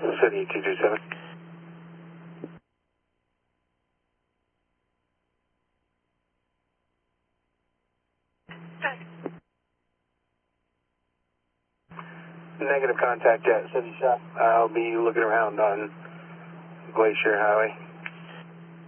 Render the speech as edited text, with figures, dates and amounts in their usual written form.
City 227. Negative contact, Jet. City shot. I'll be looking around on Glacier Highway.